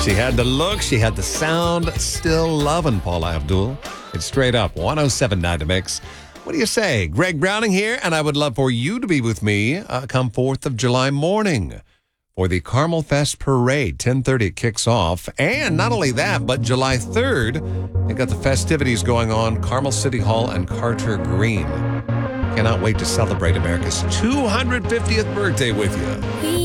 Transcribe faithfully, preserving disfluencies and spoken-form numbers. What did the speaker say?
She had the look, she had the sound. Still loving Paula Abdul. It's straight up one oh seven point nine The Mix. What do you say? Greg Browning here, and I would love for you to be with me uh, come fourth of July morning for the Carmel Fest Parade. ten thirty it kicks off. And not only that, but July third, they got the festivities going on, Carmel City Hall and Carter Green. Cannot wait to celebrate America's two hundred fiftieth birthday with you.